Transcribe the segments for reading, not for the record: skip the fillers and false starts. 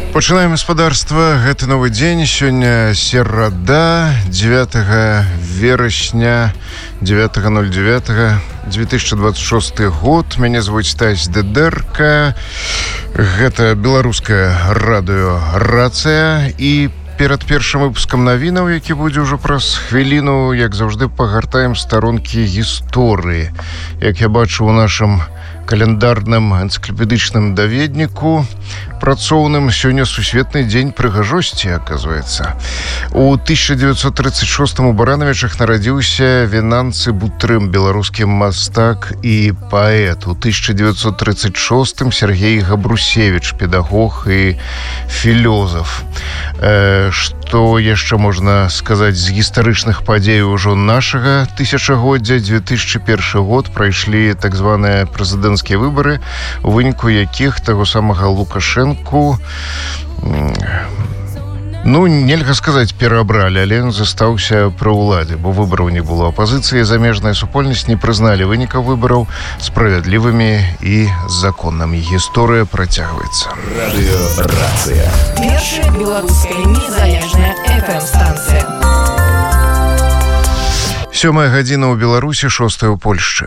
Пачынаем гаспадарства. Гэта новы дзень. Сёння серада, 9 верасня 9.09.2026 год. Мяне звуць Тась Дедерка. Гэта беларускае радыё «Рацыя». І перад першым выпускам навінаў, які будзе ўжо праз хвіліну, як заўжды, пагартаем старонкі гісторыі. Як я бачу у нашым календарным энцыклапедычным даведніку працоўным, сёння сусветны дзень прыгажосці, аказваецца. У 1936 у Баранавічах нарадзіўся Венанцы Бутрым, беларускі мастак і паэт. У 1936 Сергей Габрусевич, педагог і філёзаф. Што яшчэ можна сказаць з гістарычных падзей ужо нашага тысячагоддзя? 2001 год прайшлі так званыя прэзідэнцкія выбары, у выніку якіх таго самага Лукашэнку нельга сказаць перабралі, але ён застаўся пры ўладзе, бо выбараў не было. Апазіцыі, замежная супольнасць не прызналі вынікаў выбараў справядлівымі і законнымі. Гісторыя працягваецца. Радыё «Рацыя». Першая беларуская незалежная FM-станцыя. 7 гадзіна ў Беларусі, 6 ў Польшчы.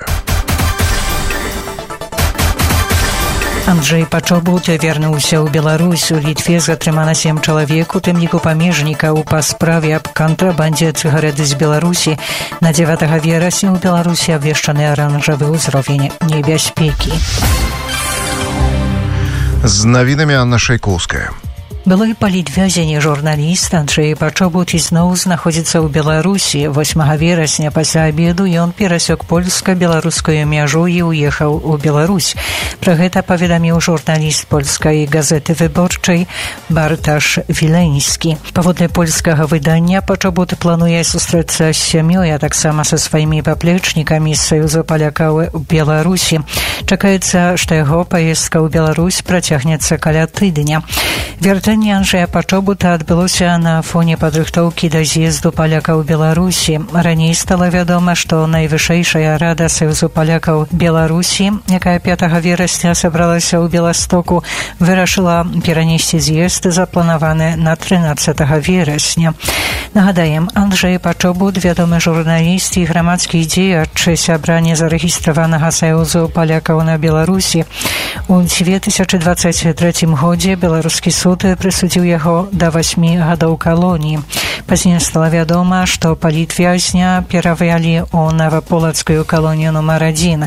Анджэй Пачобут вярнуўся ў Беларусь. У Літве затрымана 7 чалавек, у тым ліку памежнікаў, па справе аб кантрабандзе цыгарэт з Беларусі. На 9 верасня ў Беларусі абвешчаны аранжавы ўзровень небяспекі. З навінамі Анна Шайкоўская. Былой палітвязень і журналіст Анджэй Пачобут ізноў знаходзіцца ў Беларусі. 8 верасня пасля абеду ён перасек польска-беларускую мяжу і ўехаў у Беларусь. Пра гэта паведаміў журналіст польскай газеты выборчай Барташ Віленскі. Паводле польскага выдання, Пачобут плануе сустрэцца з сям'ёй, а таксама са сваімі паплечнікамі з Саюзу палякаў у Беларусі. Чакаецца, што яго паездка ў Беларусь працягнецца каля тыдня. Вяртанне Анджэя Пачобута адбылося на фоне падрыхтоўкі да з'езду палякаў Беларусі. Раней стала вядома, што найвышэйшая рада Саюзу палякаў Беларусі, якая 5 верасня сабралася ў Беластоку, вырашыла перанесці з'езд, запланаваны на 13 верасня. Нагадаем, Анджэй Пачобут, вядомы журналіст і грамадскі дзеяч, сябра незарэгістраванага Саюзу палякаў на Беларусі. У 2023 годзе беларускі суд прысудзіў яго да 8 гадоў калоніі. Пазней стала вядома, што палітвязня перавялі ў Наваполацкую калонію нумар 1.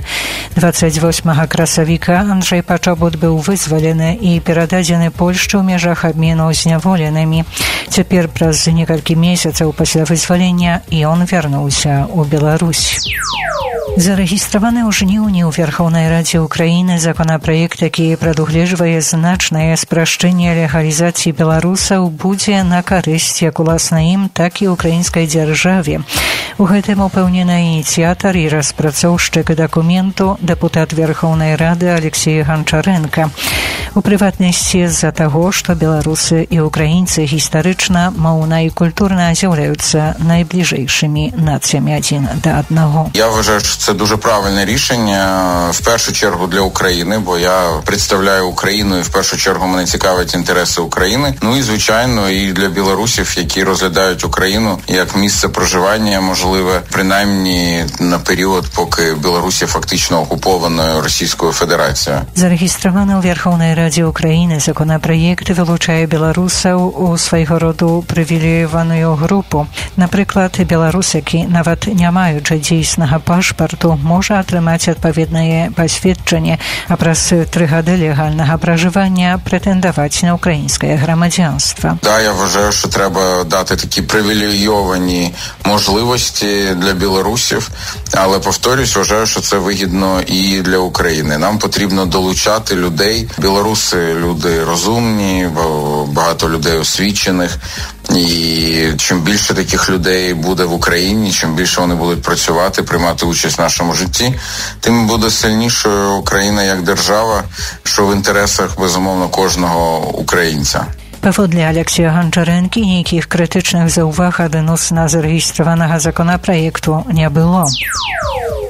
28 красавіка Анджэй Пачобут быў вызвалены і перададзены Польшчы ў межах абмену зняволенымі. Цяпер, праз некалькі месяцаў пасля вызвалення, ён вярнуўся ў Беларусь. Зарэгістраваны ў жніўні ў Верхоўнай Радзе Украіны законапраект, які прадугледжвае значнае спрашчэнне легалізацыі беларусаў, будзе на карысць як уласна ім, так і украінскай дзяржаве. У гэтым упэўнены ініцыятар і распрацоўшчык дакументу, дэпутат Верхоўнай Рады Алексей Ганчарэнка. У прыватнасці з-за таго, што беларусы і украінцы гістарычна, моўна і культурна з'яўляюцца найбліжэйшымі нацыямі адзін да аднаго. Я вважаю, що це дуже правильне рішення, в першу чергу для України, бо я представляю Україну і в першу чергу мене цікавить інтереси України. Ну і, звичайно, і для білорусів, які розглядають Україну як місце проживання, можливе, принаймні на період, поки Білорусь є фактично окупованою Російською Федерацією. Зарегістровано у Верховній Раді України законопроєкт вилучає білорусів у свого роду привілеювану групу. Наприклад, білорус, які нават не маючи дійсного пашпарту, може атрымаць адпаведнае пасведчанне, а праз 3 гады легального проживання претендувати на українське громадянство. Да, я вважаю, що треба дати такі привілейовані можливості для білорусів, але, повторюсь, вважаю, що це вигідно і для України. Нам потрібно долучати людей. Білоруси – люди розумні, багато людей освічених. І чим більше таких людей буде в Україні, чим більше вони будуть працювати, приймати участь в нашому житті, тим буде сильнішою Україна як держава, що в інтересах, безумовно, кожного українця. Паводле Алексея Ганчарэнкі ніякіх крытычных заўваг адносна зарэгістраванага законапраекту не было.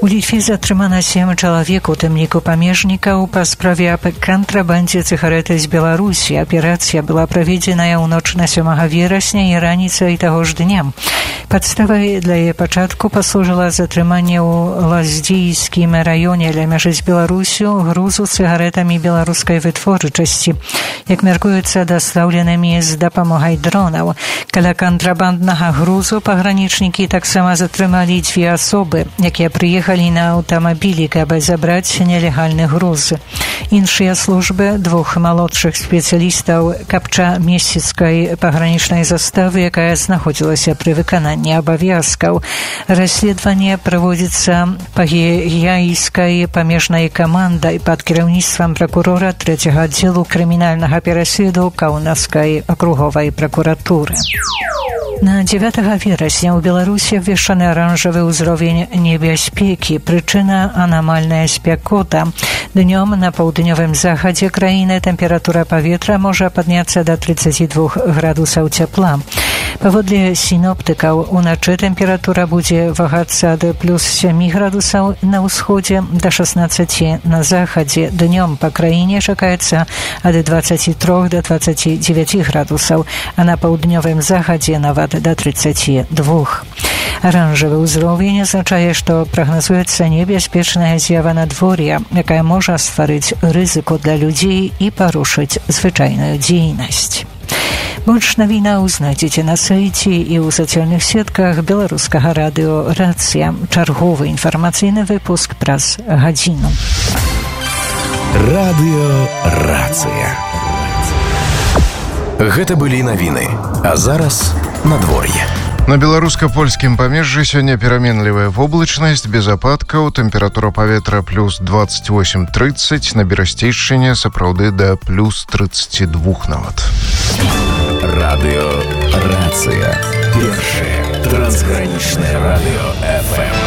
У Літве затрымана 7 чалавек, у тым ліку памежнікаў, па справе аб кантрабандзе цыгарэты з Беларусі. Аперацыя была праведзеная ў ноч на 7 верасня і раніцай таго ж дня. Падставай для яе пачатку паслужыла затрыманне ў Лаздзейскім раёне ля мяжы з Беларусю грузу цыгарэтамі беларускай вытворчасці, як мяркуецца, дастаўленымі з дапамогай дронаў. Каля кантрабанднага грузу пагранічнікі таксама затрымалі 2 асобы, якія прыехалі на аўтамабілі, каб забраць нелегальны груз. Іншыя службы 2 малодшых спецыялістаў Капча-Месіцкай пагранічнай заставы, якая знаходзілася пры выкананні абавязкаў. Расследаванне праводзіцца пагіяйскай памежнай камандай пад кіраўніцтвам пракурора 3-го аддзелу крымінальнага пераследу Каўнаўскай акруговай пракуратуры. На 9 верасня ў Беларусі абвешчаны аранжавы ўзровень небяспекі. Прычына – анамальная спякота. Днём на паўднёвым захадзе краіны тэмпература паветра можа падняцца да 32 градусаў цяпла. Паводле сіноптыкаў, уначы тэмпература будзе вагацца ад плюс 7 градусаў на ўсходзе да 16 на захадзе. Днём па краіне чакаецца ад 23 да 29 градусаў, а на паўднёвым захадзе нават да 32. Аранжавы ўзровень азначае, што прагназуецца небяспечная з'ява надвор'я, якая можа стварыць рызыку для людзей і парушыць звычайную дзейнасць. Больш навінаў знайдзеце на сайце і ў сацыяльных сетках беларускага радыё «Рацыя». Чарговы інфармацыйны выпуск праз гадзіну. Радыё «Рацыя». Гэта былі навіны. А зараз надвор'е. На беларуска-польскім памежжы сёння пераменлівая воблачнасць, без ападкаў, тэмпература паветра плюс 28-30, на Берасцейшчыне сапраўды да плюс 32 нават. Радыё «Рацыя». Першае трансгранічнае радыё FM.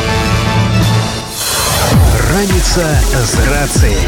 Раніца з рацыяй.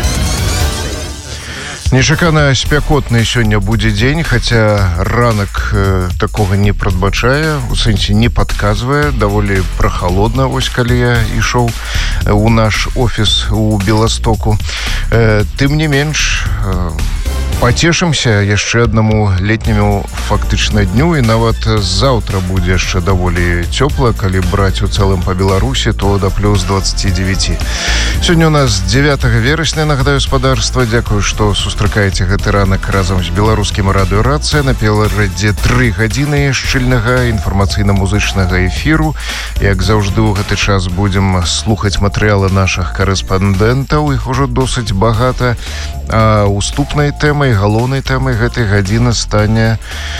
Нечакана спякотны сёння будзе дзень, хаця ранак такога не прадбачае, у сэнсе не падказвае, даволі прахалодна, вось калі я ішоў у наш офіс у Беластоку. Тым не менш, пацешымся яшчэ аднаму летняму фактычна дню, і нават заўтра будзе яшчэ даволі цёпла, калі браць у цэлым па Беларусі, то да плюс 29. Сёння у нас 9 верасня, нагадаю, спадарства. Дзякую, што сустракаеце гэты ранак разам з беларускім радыё «Рацыя». Наперадзе 3 гадзіны шчыльнага інфармацыйна-музычнага эфіру. Як заўжды ў гэты час будзем слухаць матэрыялы нашых карэспандэнтаў, іх ужо досыць багата. А уступнай тэмай, галоўнай тэмай гэтай гадзіны стане,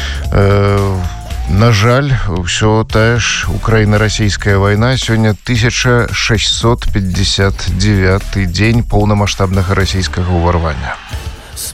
на жаль, ўсё тая ж украіна-расійская вайна. Сёння 1659 дзень поўнамаштабнага расійскага ўварвання.